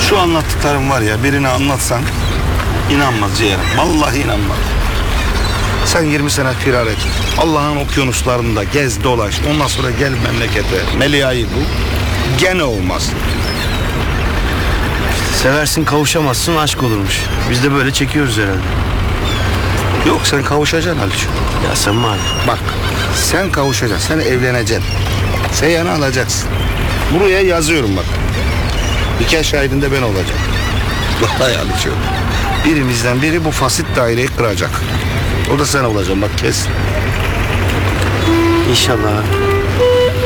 Şu anlattıklarım var ya, birine anlatsan inanmaz ciğerim. Vallahi inanmaz. Sen 20 sene firar et. Allah'ın okyanuslarında gez dolaş. Ondan sonra gel memlekete. Melia'yı bul. Gene olmaz. Seversin kavuşamazsın aşk olurmuş. Biz de böyle çekiyoruz herhalde. Yok, sen kavuşacaksın Haluk. Ya sen abi. Bak, sen kavuşacaksın. Sen evleneceksin. Seyyanı alacaksın. Buraya yazıyorum bak. Nikah şahidinde ben olacağım. Vallahi Haluk. Birimizden biri bu fasit daireyi kıracak. O da sen olacaksın bak, kes. İnşallah abi.